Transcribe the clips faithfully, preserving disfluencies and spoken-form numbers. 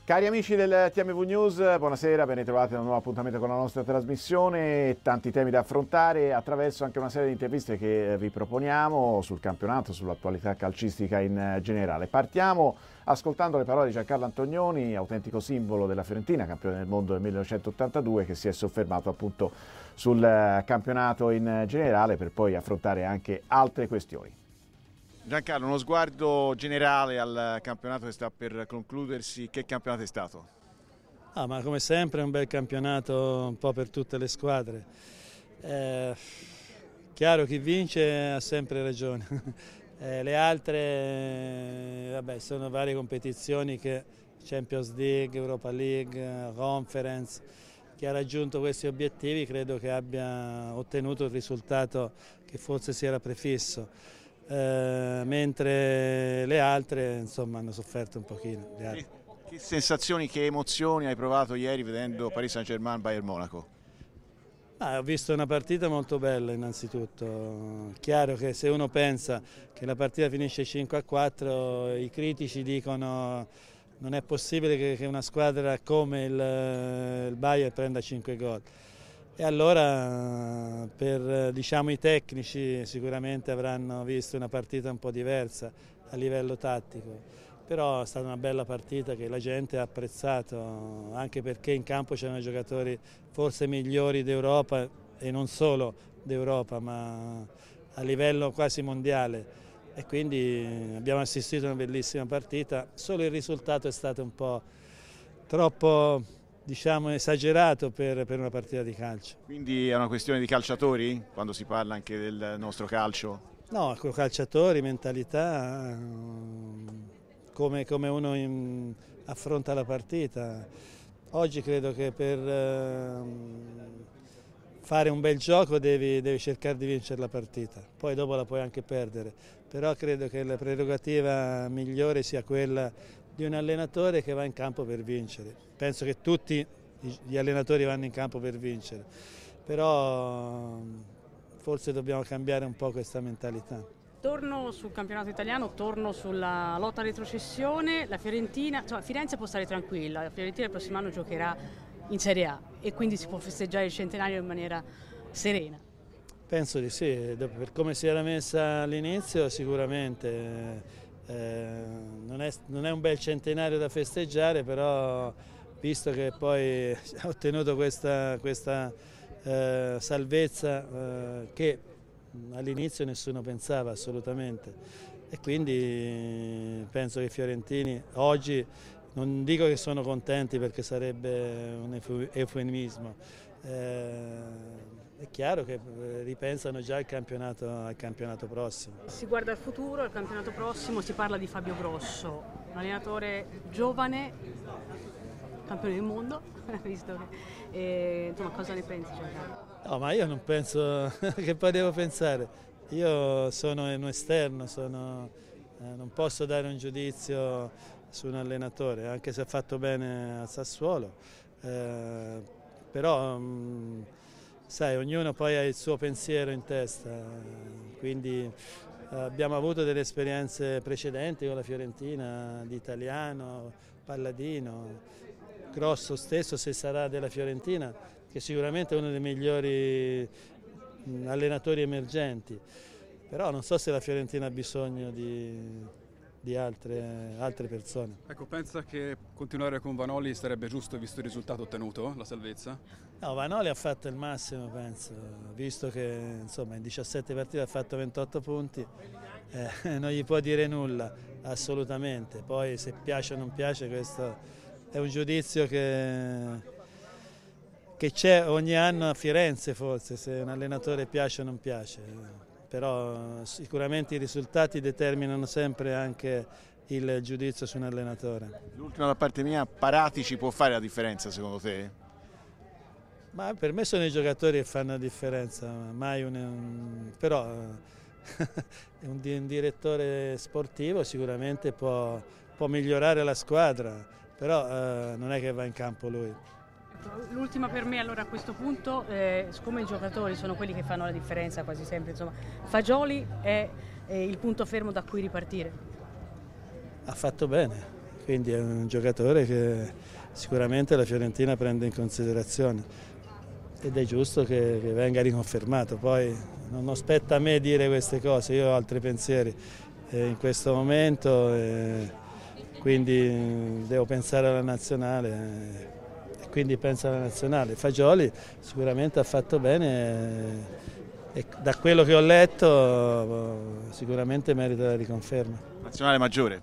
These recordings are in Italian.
Cari amici del T M V News, buonasera, ben ritrovati a un nuovo appuntamento con la nostra trasmissione. Tanti temi da affrontare attraverso anche una serie di interviste che vi proponiamo sul campionato, sull'attualità calcistica in generale. Partiamo ascoltando le parole di Giancarlo Antonioni, autentico simbolo della Fiorentina, campione del mondo del millenovecentottantadue, che si è soffermato appunto sul campionato in generale per poi affrontare anche altre questioni. Giancarlo, uno sguardo generale al campionato che sta per concludersi, che campionato è stato? Ah, ma come sempre è un bel campionato un po' per tutte le squadre. Eh, chiaro, chi vince ha sempre ragione. Eh, le altre vabbè, sono varie competizioni, che Champions League, Europa League, Conference. Chi ha raggiunto questi obiettivi credo che abbia ottenuto il risultato che forse si era prefisso. Eh, mentre le altre insomma hanno sofferto un pochino. Che, che sensazioni, che emozioni hai provato ieri vedendo Paris Saint-Germain Bayern Monaco? Ah, ho visto una partita molto bella innanzitutto. Chiaro che se uno pensa che la partita finisce cinque a quattro, i critici dicono non è possibile che, che una squadra come il, il Bayern prenda cinque gol. E allora per diciamo, i tecnici sicuramente avranno visto una partita un po' diversa a livello tattico, però è stata una bella partita che la gente ha apprezzato, anche perché in campo c'erano giocatori forse migliori d'Europa e non solo d'Europa, ma a livello quasi mondiale, e quindi abbiamo assistito a una bellissima partita. Solo il risultato è stato un po' troppo, diciamo, esagerato per, per una partita di calcio. Quindi è una questione di calciatori quando si parla anche del nostro calcio? No, calciatori, mentalità, come, come uno in, affronta la partita. Oggi credo che per eh, fare un bel gioco devi, devi cercare di vincere la partita, poi dopo la puoi anche perdere, però credo che la prerogativa migliore sia quella di un allenatore che va in campo per vincere. Penso che tutti gli allenatori vanno in campo per vincere, però forse dobbiamo cambiare un po' questa mentalità. Torno sul campionato italiano, torno sulla lotta a retrocessione. La Fiorentina, insomma, Firenze può stare tranquilla, la Fiorentina il prossimo anno giocherà in Serie A e quindi si può festeggiare il centenario in maniera serena. Penso di sì, per come si era messa all'inizio sicuramente. Eh, non, è, non è un bel centenario da festeggiare, però visto che poi ha ottenuto questa, questa eh, salvezza eh, che all'inizio nessuno pensava assolutamente, e quindi penso che i fiorentini oggi, non dico che sono contenti perché sarebbe un eufemismo, eh, è chiaro che ripensano già al campionato, al campionato prossimo. Si guarda al futuro, al campionato prossimo, si parla di Fabio Grosso, un allenatore giovane, campione del mondo, visto che, e, insomma, cosa ne pensi? No, ma io non penso, che poi devo pensare, io sono un esterno, sono, eh, non posso dare un giudizio su un allenatore, anche se ha fatto bene a Sassuolo, eh, però mh, sai, ognuno poi ha il suo pensiero in testa, quindi abbiamo avuto delle esperienze precedenti con la Fiorentina, di Italiano, Palladino, Grosso stesso, se sarà della Fiorentina, che sicuramente è uno dei migliori allenatori emergenti, però non so se la Fiorentina ha bisogno di, di altre, altre persone. Ecco, pensa che continuare con Vanoli sarebbe giusto visto il risultato ottenuto, la salvezza? No, Vanoli ha fatto il massimo, penso, visto che insomma in diciassette partite ha fatto ventotto punti, eh, non gli può dire nulla, assolutamente. Poi se piace o non piace, questo è un giudizio che, che c'è ogni anno a Firenze, forse, se un allenatore piace o non piace, però sicuramente i risultati determinano sempre anche il giudizio su un allenatore. L'ultima da parte mia, Paratici può fare la differenza secondo te? Ma per me sono i giocatori che fanno la differenza, mai un, un, però un, un direttore sportivo sicuramente può, può migliorare la squadra, però eh, non è che va in campo lui. L'ultima per me allora a questo punto, eh, siccome i giocatori sono quelli che fanno la differenza quasi sempre, insomma, Fagioli è, è il punto fermo da cui ripartire. Ha fatto bene, quindi è un giocatore che sicuramente la Fiorentina prende in considerazione ed è giusto che, che venga riconfermato. Poi non spetta a me dire queste cose, io ho altri pensieri eh, in questo momento, eh, quindi devo pensare alla nazionale eh, e quindi penso alla nazionale. Fagioli sicuramente ha fatto bene eh, e da quello che ho letto sicuramente merita la riconferma. Nazionale maggiore?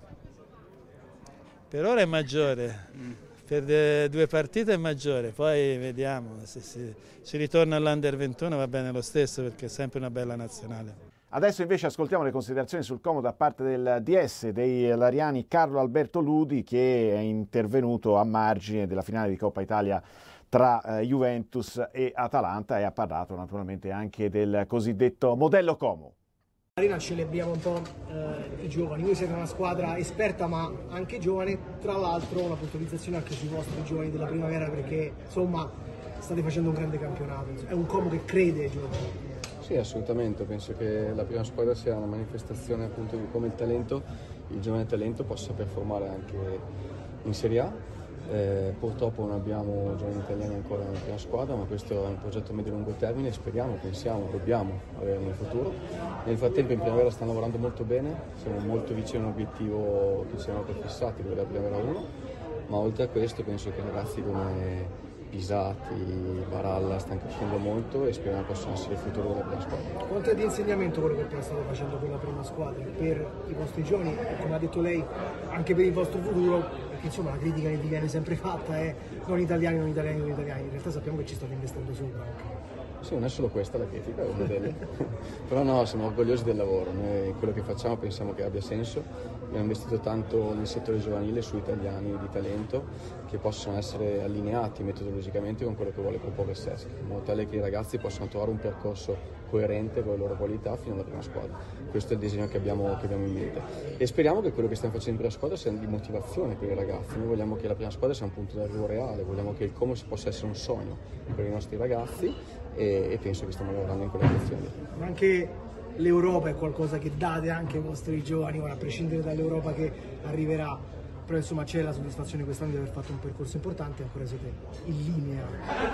Per ora è maggiore, per due partite è maggiore, poi vediamo, se si, si ritorna all'Under ventuno va bene lo stesso perché è sempre una bella nazionale. Adesso invece ascoltiamo le considerazioni sul Como da parte del D S dei Lariani Carlo Alberto Ludi, che è intervenuto a margine della finale di Coppa Italia tra eh, Juventus e Atalanta e ha parlato naturalmente anche del cosiddetto modello Como. Arena celebriamo un po' eh, i giovani, voi siete una squadra esperta ma anche giovane, tra l'altro una puntualizzazione anche sui vostri giovani della primavera perché insomma state facendo un grande campionato, è un Como che crede ai giovani. Sì, assolutamente, penso che la prima squadra sia una manifestazione appunto di come il talento, il giovane talento possa performare anche in Serie A. Eh, purtroppo non abbiamo giovani italiani ancora nella prima squadra, ma questo è un progetto medio-lungo termine e speriamo, pensiamo, dobbiamo avere nel futuro. Nel frattempo in primavera stanno lavorando molto bene, siamo molto vicini a un obiettivo che ci siamo prefissati, quello della primavera uno, ma oltre a questo penso che ragazzi come Pisati, Baralla stanno crescendo molto e speriamo possano essere il futuro della prima squadra. Quanto è di insegnamento quello che state facendo per la prima squadra, per i vostri giovani e come ha detto lei anche per il vostro futuro, perché insomma la critica che vi viene sempre fatta è non italiani, non italiani, non italiani, in realtà sappiamo che ci state investendo sopra anche. Sì, non è solo questa la critica, però no, siamo orgogliosi del lavoro, noi quello che facciamo pensiamo che abbia senso, abbiamo investito tanto nel settore giovanile su italiani di talento che possono essere allineati metodologicamente con quello che vuole proporre Sesc, in modo tale che i ragazzi possano trovare un percorso coerente con le loro qualità fino alla prima squadra. Questo è il disegno che abbiamo, che abbiamo in mente e speriamo che quello che stiamo facendo in prima squadra sia di motivazione per i ragazzi. Noi vogliamo che la prima squadra sia un punto d'arrivo reale, vogliamo che il Como possa essere un sogno per i nostri ragazzi e, e penso che stiamo lavorando in quella direzione. Ma anche l'Europa è qualcosa che date anche ai vostri giovani, ora a prescindere dall'Europa che arriverà, però insomma c'è la soddisfazione quest'anno di aver fatto un percorso importante e ancora siete in linea.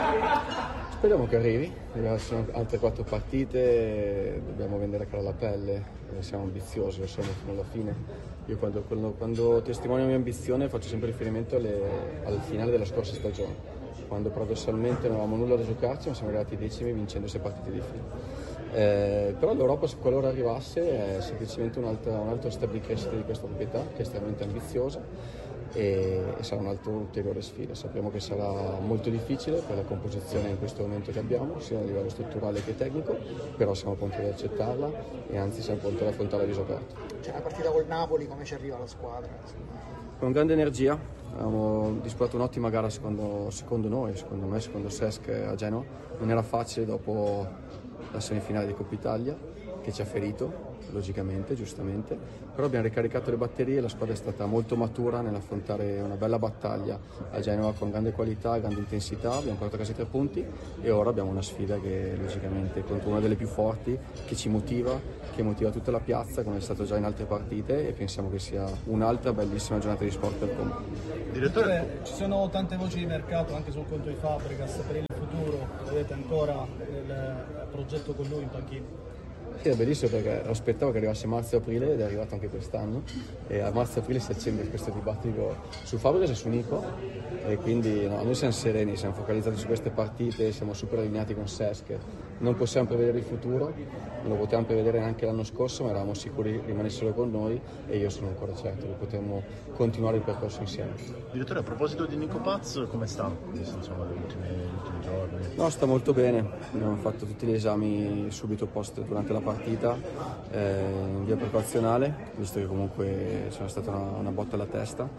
Speriamo che arrivi, ci sono altre quattro partite, dobbiamo vendere cara la pelle, siamo ambiziosi, lo siamo fino alla fine. Io quando, quando, quando testimonio la mia ambizione faccio sempre riferimento alle, al finale della scorsa stagione, quando paradossalmente non avevamo nulla da giocarci ma siamo arrivati decimi vincendo sei partite di fila. Eh, però l'Europa, se qualora arrivasse, è semplicemente un altro, un altro step di crescita di questa proprietà che è estremamente ambiziosa e, e sarà un'altra ulteriore sfida. Sappiamo che sarà molto difficile per la composizione in questo momento che abbiamo, sia a livello strutturale che tecnico, però siamo pronti ad accettarla e anzi siamo pronti ad affrontare il viso aperto. C'è una partita col Napoli, come ci arriva la squadra? Con grande energia, abbiamo disputato un'ottima gara secondo, secondo noi, secondo me, secondo Sesc a Genova. Non era facile dopo la semifinale di Coppa Italia che ci ha ferito logicamente, giustamente, però abbiamo ricaricato le batterie, la squadra è stata molto matura nell'affrontare una bella battaglia a Genova con grande qualità, grande intensità, abbiamo portato a casa i tre punti e ora abbiamo una sfida che logicamente contro una delle più forti, che ci motiva, che motiva tutta la piazza come è stato già in altre partite e pensiamo che sia un'altra bellissima giornata di sport per Como. Direttore, ci sono tante voci di mercato anche sul conto di Fabregas per il futuro, avete ancora il progetto con lui in panchina? Sì, è bellissimo perché aspettavo che arrivasse marzo-aprile ed è arrivato anche quest'anno e a marzo-aprile si accende questo dibattito su Fabregas e su Nico e quindi no, noi siamo sereni, siamo focalizzati su queste partite, siamo super allineati con Sesc, non possiamo prevedere il futuro, non lo potevamo prevedere neanche l'anno scorso ma eravamo sicuri che rimanessero con noi e io sono ancora certo che potremmo continuare il percorso insieme. Direttore, a proposito di Nico Paz, come sta? Insomma, gli ultimi, gli ultimi giorni? No, sta molto bene, abbiamo fatto tutti gli esami subito post durante la partita eh, in via precauzionale, visto che comunque c'era stata una, una botta alla testa,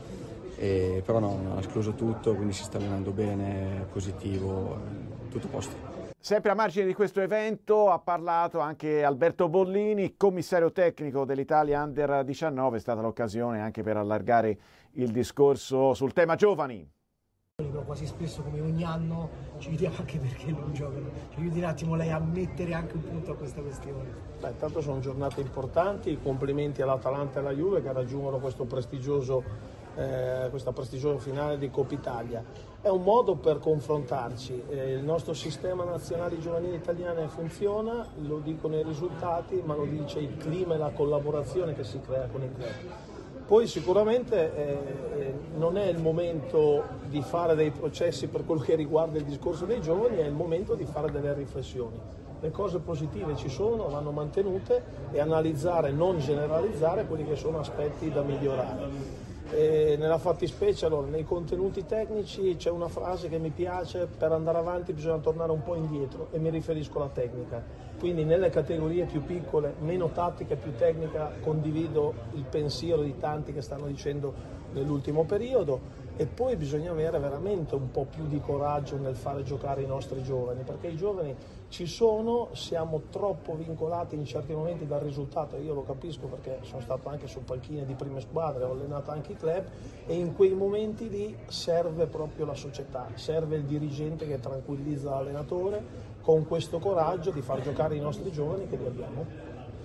e, però no, non ha escluso tutto, quindi si sta allenando bene, positivo, tutto a posto. Sempre a margine di questo evento ha parlato anche Alberto Bollini, commissario tecnico dell'Italia Under diciannove, è stata l'occasione anche per allargare il discorso sul tema giovani. Però quasi spesso come ogni anno ci vediamo anche perché non giocano. Ci aiuti un attimo lei a mettere anche un punto a questa questione. Beh, tanto sono giornate importanti, complimenti all'Atalanta e alla Juve che raggiungono questo prestigioso eh, questa prestigiosa finale di Coppa Italia. È un modo per confrontarci, eh, il nostro sistema nazionale giovanile italiano funziona, lo dicono i risultati, ma lo dice il clima e la collaborazione che si crea con i club. Poi sicuramente eh, non è il momento di fare dei processi per quello che riguarda il discorso dei giovani, è il momento di fare delle riflessioni. Le cose positive ci sono, vanno mantenute e analizzare, non generalizzare, quelli che sono aspetti da migliorare. E nella fattispecie, allora, nei contenuti tecnici c'è una frase che mi piace: per andare avanti bisogna tornare un po' indietro, e mi riferisco alla tecnica. Quindi nelle categorie più piccole, meno tattica e più tecnica, condivido il pensiero di tanti che stanno dicendo nell'ultimo periodo, e poi bisogna avere veramente un po' più di coraggio nel fare giocare i nostri giovani, perché i giovani ci sono, siamo troppo vincolati in certi momenti dal risultato. Io lo capisco perché sono stato anche su panchine di prime squadre, ho allenato anche i club, e in quei momenti lì serve proprio la società, serve il dirigente che tranquillizza l'allenatore con questo coraggio di far giocare i nostri giovani, che li abbiamo.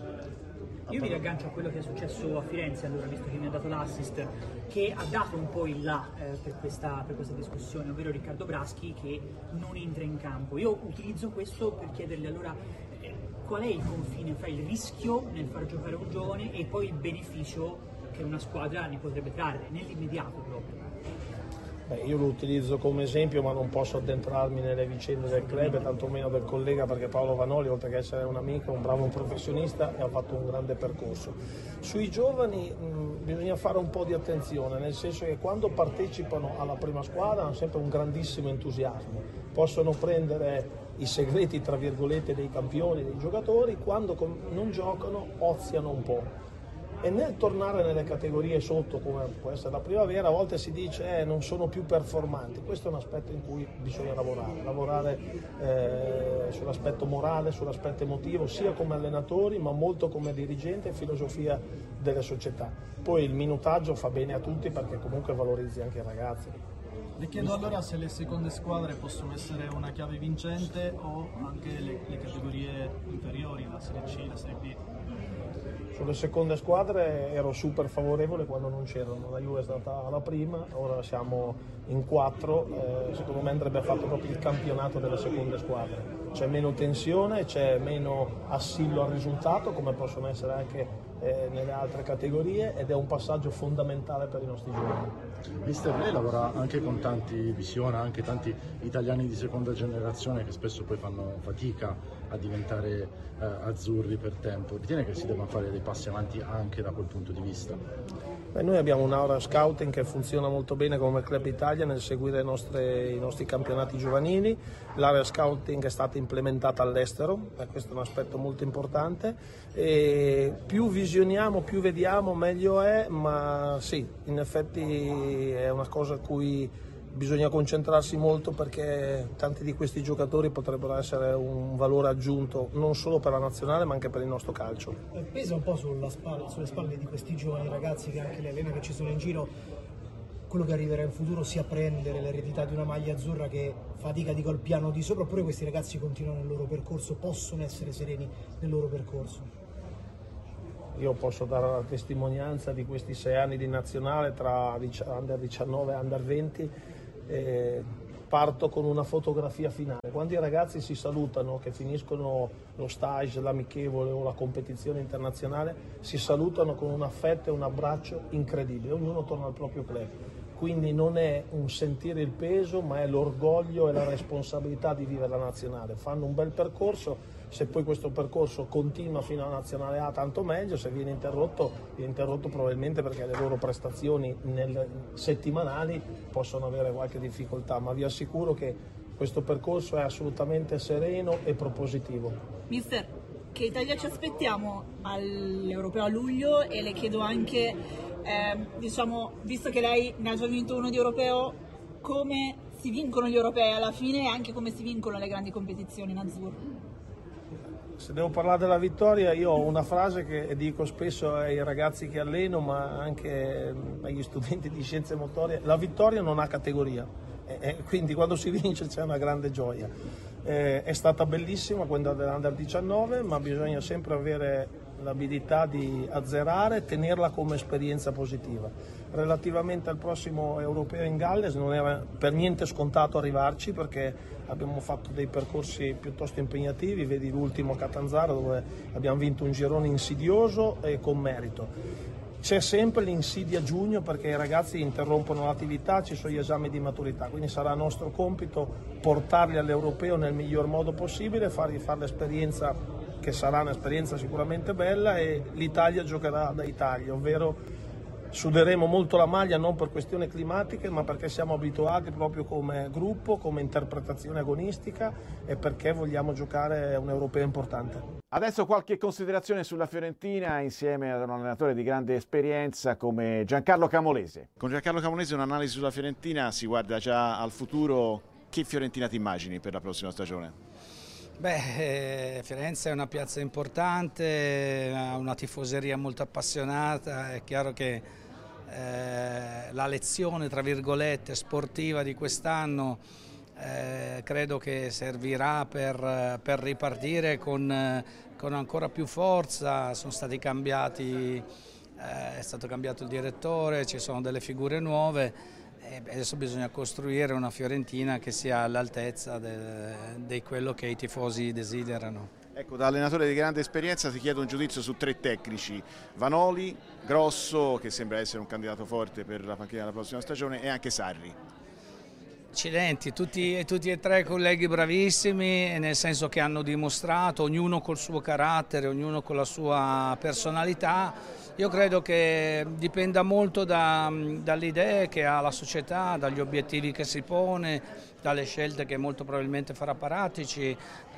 Io mi riaggancio a quello che è successo a Firenze, allora, visto che mi ha dato l'assist, che ha dato un po' il là eh, per, questa, per questa discussione, ovvero Riccardo Braschi che non entra in campo. Io utilizzo questo per chiedergli allora eh, qual è il confine fra il rischio nel far giocare un giovane e poi il beneficio che una squadra ne potrebbe trarre, nell'immediato proprio. Beh, io lo utilizzo come esempio, ma non posso addentrarmi nelle vicende del club e tantomeno del collega, perché Paolo Vanoli, oltre che essere un amico, è un bravo professionista e ha fatto un grande percorso. Sui giovani mh, bisogna fare un po' di attenzione, nel senso che quando partecipano alla prima squadra hanno sempre un grandissimo entusiasmo, possono prendere i segreti tra virgolette dei campioni, dei giocatori, quando non giocano oziano un po'. E nel tornare nelle categorie sotto, come può essere la primavera, a volte si dice eh, non sono più performanti. Questo è un aspetto in cui bisogna lavorare, lavorare eh, sull'aspetto morale, sull'aspetto emotivo, sia come allenatori ma molto come dirigente e filosofia delle società. Poi il minutaggio fa bene a tutti, perché comunque valorizzi anche i ragazzi. Le chiedo allora se le seconde squadre possono essere una chiave vincente o anche le, le categorie inferiori, la Serie C, la Serie B. Sulle seconde squadre ero super favorevole quando non c'erano, la Juve è stata la prima, ora siamo in quattro, eh, secondo me andrebbe fatto proprio il campionato delle seconde squadre, c'è meno tensione, c'è meno assillo al risultato, come possono essere anche eh, nelle altre categorie, ed è un passaggio fondamentale per i nostri giovani. Mister, lei lavora anche con tanti, visiona anche tanti italiani di seconda generazione che spesso poi fanno fatica a diventare eh, azzurri per tempo. Ritiene che si debbano fare dei passi avanti anche da quel punto di vista? Beh, noi abbiamo un'area scouting che funziona molto bene come Club Italia nel seguire i nostri, i nostri campionati giovanili. L'area scouting è stata implementata all'estero, eh, questo è un aspetto molto importante, e più visioniamo, più vediamo, meglio è, ma sì, in effetti è una cosa a cui bisogna concentrarsi molto, perché tanti di questi giocatori potrebbero essere un valore aggiunto non solo per la nazionale ma anche per il nostro calcio. Pesa un po' sulla spalla, sulle spalle di questi giovani ragazzi che anche le allena che ci sono in giro, quello che arriverà in futuro, sia prendere l'eredità di una maglia azzurra che fatica di col piano di sopra, oppure questi ragazzi continuano il loro percorso, possono essere sereni nel loro percorso? Io posso dare la testimonianza di questi sei anni di nazionale tra under diciannove e under venti. Eh, parto con una fotografia finale. Quando i ragazzi si salutano, che finiscono lo stage, l'amichevole o la competizione internazionale, si salutano con un affetto e un abbraccio incredibile, ognuno torna al proprio club. Quindi non è un sentire il peso, ma è l'orgoglio e la responsabilità di vivere la nazionale. Fanno un bel percorso, se poi questo percorso continua fino alla nazionale A tanto meglio, se viene interrotto, viene interrotto probabilmente perché le loro prestazioni nel, settimanali possono avere qualche difficoltà, ma vi assicuro che questo percorso è assolutamente sereno e propositivo. Mister, che Italia ci aspettiamo all'Europeo a luglio? E le chiedo anche, eh, diciamo, visto che lei ne ha già vinto uno di europeo, come si vincono gli europei alla fine e anche come si vincono le grandi competizioni in azzurro? Se devo parlare della vittoria, io ho una frase che dico spesso ai ragazzi che alleno, ma anche agli studenti di scienze motorie: la vittoria non ha categoria, e quindi quando si vince c'è una grande gioia. Eh, è stata bellissima quella dell'Under diciannove, ma bisogna sempre avere l'abilità di azzerare e tenerla come esperienza positiva. Relativamente al prossimo europeo in Galles non era per niente scontato arrivarci, perché abbiamo fatto dei percorsi piuttosto impegnativi, vedi l'ultimo Catanzaro dove abbiamo vinto un girone insidioso e con merito. C'è sempre l'insidia a giugno perché i ragazzi interrompono l'attività, ci sono gli esami di maturità, quindi sarà nostro compito portarli all'europeo nel miglior modo possibile, fargli fare l'esperienza, che sarà un'esperienza sicuramente bella, e l'Italia giocherà da Italia, ovvero suderemo molto la maglia non per questioni climatiche ma perché siamo abituati proprio come gruppo, come interpretazione agonistica e perché vogliamo giocare un europeo importante. Adesso qualche considerazione sulla Fiorentina insieme ad un allenatore di grande esperienza come Giancarlo Camolese. Con Giancarlo Camolese un'analisi sulla Fiorentina, si guarda già al futuro. Che Fiorentina ti immagini per la prossima stagione? Beh, Firenze è una piazza importante, ha una tifoseria molto appassionata, è chiaro che eh, la lezione tra virgolette sportiva di quest'anno eh, credo che servirà per, per ripartire con, con ancora più forza. Sono stati cambiati, eh, è stato cambiato il direttore, ci sono delle figure nuove e adesso bisogna costruire una Fiorentina che sia all'altezza di quello che i tifosi desiderano. Ecco, da allenatore di grande esperienza ti chiedo un giudizio su tre tecnici: Vanoli, Grosso, che sembra essere un candidato forte per la panchina della prossima stagione, e anche Sarri. Accidenti, tutti, tutti e tre colleghi bravissimi, nel senso che hanno dimostrato, ognuno col suo carattere, ognuno con la sua personalità. Io credo che dipenda molto da, dalle idee che ha la società, dagli obiettivi che si pone, dalle scelte che molto probabilmente farà Paratici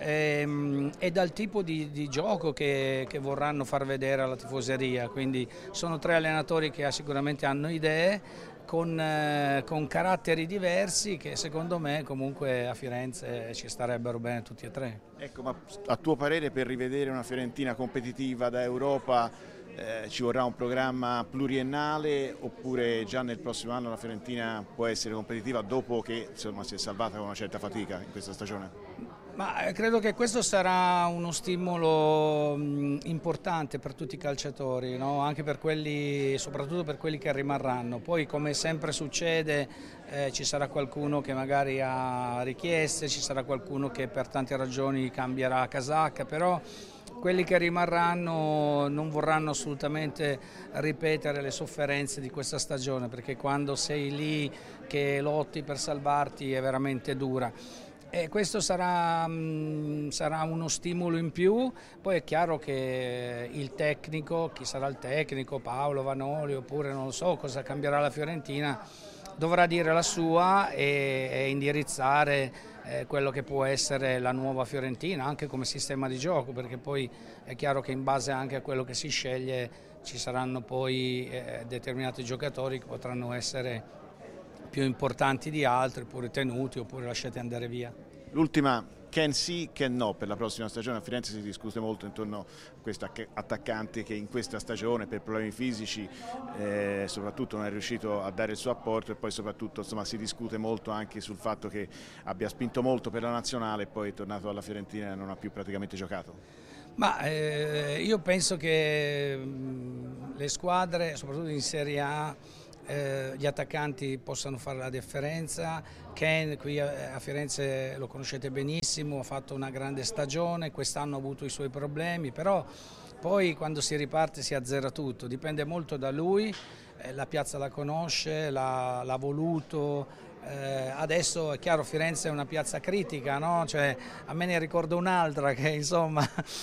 e, e dal tipo di, di gioco che, che vorranno far vedere alla tifoseria. Quindi sono tre allenatori che sicuramente hanno idee, Con, eh, con caratteri diversi che secondo me comunque a Firenze ci starebbero bene tutti e tre. Ecco, ma a tuo parere per rivedere una Fiorentina competitiva da Europa eh, ci vorrà un programma pluriennale, oppure già nel prossimo anno la Fiorentina può essere competitiva dopo che insomma, si è salvata con una certa fatica in questa stagione? Ma credo che questo sarà uno stimolo mh, importante per tutti i calciatori, no? Anche per quelli, soprattutto per quelli che rimarranno. Poi, come sempre succede, eh, ci sarà qualcuno che magari ha richieste, ci sarà qualcuno che per tante ragioni cambierà casacca, però quelli che rimarranno non vorranno assolutamente ripetere le sofferenze di questa stagione, perché quando sei lì che lotti per salvarti è veramente dura. E questo sarà, mh, sarà uno stimolo in più. Poi è chiaro che il tecnico, chi sarà il tecnico, Paolo, Vanoli, oppure non so cosa cambierà la Fiorentina, dovrà dire la sua e, e indirizzare eh, quello che può essere la nuova Fiorentina, anche come sistema di gioco, perché poi è chiaro che in base anche a quello che si sceglie ci saranno poi eh, determinati giocatori che potranno essere più importanti di altri, oppure tenuti, oppure lasciati andare via. L'ultima, can sì, can no per la prossima stagione. A Firenze si discute molto intorno a questo attaccante che in questa stagione per problemi fisici eh, soprattutto non è riuscito a dare il suo apporto, e poi soprattutto insomma, si discute molto anche sul fatto che abbia spinto molto per la nazionale e poi è tornato alla Fiorentina e non ha più praticamente giocato. Ma eh, io penso che mh, le squadre, soprattutto in Serie A, Eh, gli attaccanti possano fare la differenza. Ken qui a, a Firenze lo conoscete benissimo, ha fatto una grande stagione, quest'anno ha avuto i suoi problemi, però poi quando si riparte si azzera tutto, dipende molto da lui, eh, la piazza la conosce, l'ha voluto. Eh, adesso è chiaro, Firenze è una piazza critica, no? Cioè, a me ne ricordo un'altra che insomma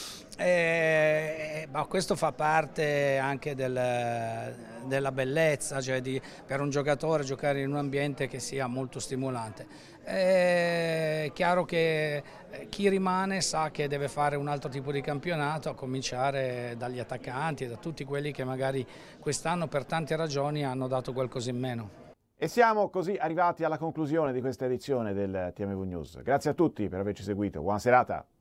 eh, ma questo fa parte anche del, della bellezza, cioè di, per un giocatore giocare in un ambiente che sia molto stimolante. È chiaro che chi rimane sa che deve fare un altro tipo di campionato, a cominciare dagli attaccanti e da tutti quelli che magari quest'anno per tante ragioni hanno dato qualcosa in meno. E siamo così arrivati alla conclusione di questa edizione del T M V News. Grazie a tutti per averci seguito, buona serata.